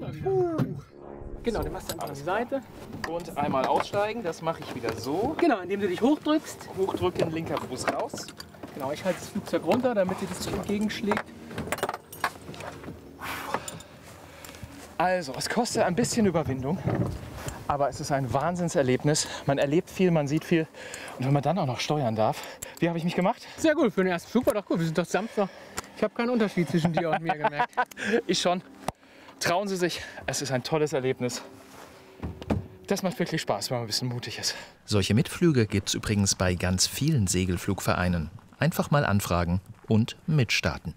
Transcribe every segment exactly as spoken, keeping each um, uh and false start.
Genau, dann machst du einfach an die Seite. Und einmal aussteigen, das mache ich wieder so. Genau, indem du dich hochdrückst. Hochdrücken, linker Fuß raus. Genau, ich halte das Flugzeug runter, damit dir das entgegenschlägt. Also, es kostet ein bisschen Überwindung, aber es ist ein Wahnsinnserlebnis. Man erlebt viel, man sieht viel. Und wenn man dann auch noch steuern darf, wie habe ich mich gemacht? Sehr gut, für den ersten Flug war doch gut. Wir sind doch sanfter. Ich habe keinen Unterschied zwischen dir und mir gemerkt. Ich schon. Trauen Sie sich, es ist ein tolles Erlebnis. Das macht wirklich Spaß, wenn man ein bisschen mutig ist. Solche Mitflüge gibt es übrigens bei ganz vielen Segelflugvereinen. Einfach mal anfragen und mitstarten.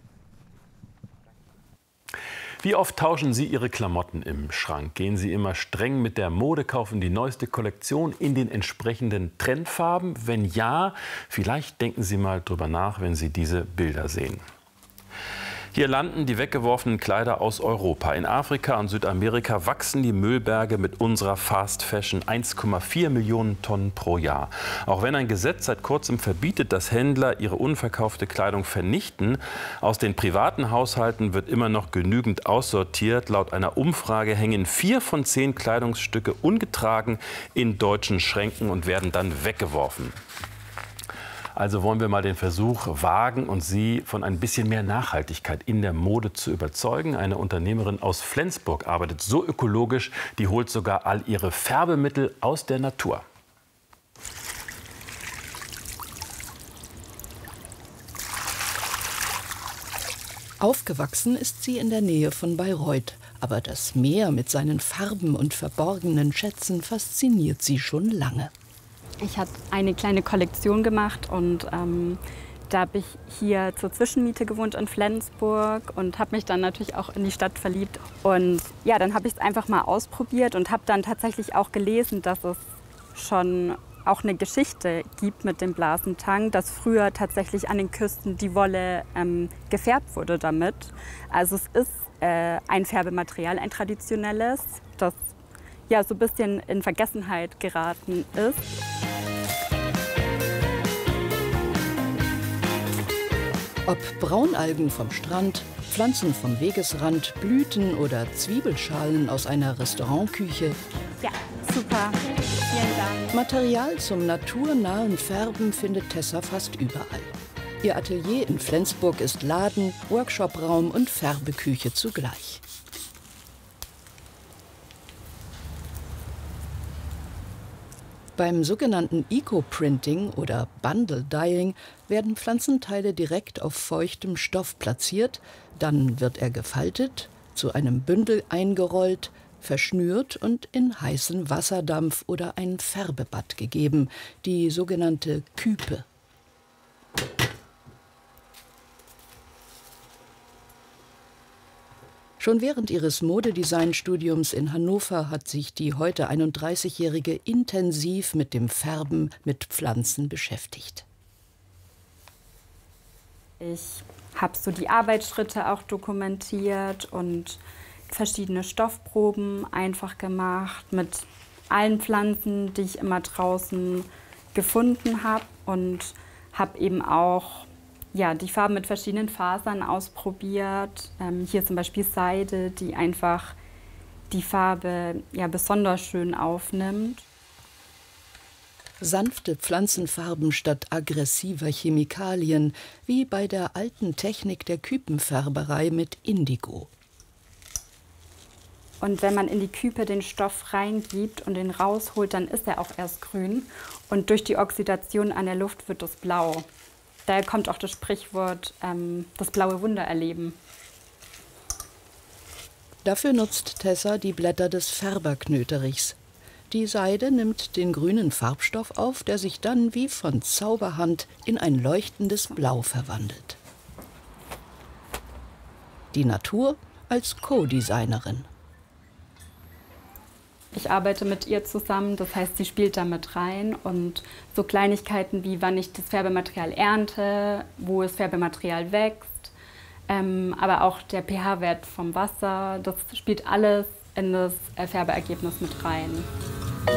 Wie oft tauschen Sie Ihre Klamotten im Schrank? Gehen Sie immer streng mit der Mode, kaufen die neueste Kollektion in den entsprechenden Trendfarben? Wenn ja, vielleicht denken Sie mal drüber nach, wenn Sie diese Bilder sehen. Hier landen die weggeworfenen Kleider aus Europa. In Afrika und Südamerika wachsen die Müllberge mit unserer Fast Fashion eins Komma vier Millionen Tonnen pro Jahr. Auch wenn ein Gesetz seit kurzem verbietet, dass Händler ihre unverkaufte Kleidung vernichten, aus den privaten Haushalten wird immer noch genügend aussortiert. Laut einer Umfrage hängen vier von zehn Kleidungsstücke ungetragen in deutschen Schränken und werden dann weggeworfen. Also wollen wir mal den Versuch wagen und Sie von ein bisschen mehr Nachhaltigkeit in der Mode zu überzeugen. Eine Unternehmerin aus Flensburg arbeitet so ökologisch, die holt sogar all ihre Färbemittel aus der Natur. Aufgewachsen ist sie in der Nähe von Bayreuth. Aber das Meer mit seinen Farben und verborgenen Schätzen fasziniert sie schon lange. Ich habe eine kleine Kollektion gemacht und ähm, da habe ich hier zur Zwischenmiete gewohnt in Flensburg und habe mich dann natürlich auch in die Stadt verliebt. Und ja, dann habe ich es einfach mal ausprobiert und habe dann tatsächlich auch gelesen, dass es schon auch eine Geschichte gibt mit dem Blasentang, dass früher tatsächlich an den Küsten die Wolle ähm, gefärbt wurde damit. Also es ist äh, ein Färbematerial, ein traditionelles, das ja so ein bisschen in Vergessenheit geraten ist. Ob Braunalgen vom Strand, Pflanzen vom Wegesrand, Blüten oder Zwiebelschalen aus einer Restaurantküche. Ja, super. Vielen Dank. Material zum naturnahen Färben findet Tessa fast überall. Ihr Atelier in Flensburg ist Laden, Workshopraum und Färbeküche zugleich. Beim sogenannten Eco-Printing oder Bundle-Dyeing werden Pflanzenteile direkt auf feuchtem Stoff platziert, dann wird er gefaltet, zu einem Bündel eingerollt, verschnürt und in heißen Wasserdampf oder ein Färbebad gegeben, die sogenannte Küpe. Schon während ihres Modedesignstudiums in Hannover hat sich die heute einunddreißigjährige intensiv mit dem Färben mit Pflanzen beschäftigt. Ich habe so die Arbeitsschritte auch dokumentiert und verschiedene Stoffproben einfach gemacht mit allen Pflanzen, die ich immer draußen gefunden habe und habe eben auch ja, die Farben mit verschiedenen Fasern ausprobiert. Ähm, hier zum Beispiel Seide, die einfach die Farbe ja, besonders schön aufnimmt. Sanfte Pflanzenfarben statt aggressiver Chemikalien, wie bei der alten Technik der Küpenfärberei mit Indigo. Und wenn man in die Küpe den Stoff reingibt und den rausholt, dann ist er auch erst grün. Und durch die Oxidation an der Luft wird es blau. Daher kommt auch das Sprichwort, ähm, das blaue Wunder erleben. Dafür nutzt Tessa die Blätter des Färberknöterichs. Die Seide nimmt den grünen Farbstoff auf, der sich dann wie von Zauberhand in ein leuchtendes Blau verwandelt. Die Natur als Co-Designerin. Ich arbeite mit ihr zusammen, das heißt, sie spielt da mit rein und so Kleinigkeiten wie wann ich das Färbematerial ernte, wo das Färbematerial wächst, ähm, aber auch der pH-Wert vom Wasser, das spielt alles in das Färbeergebnis mit rein.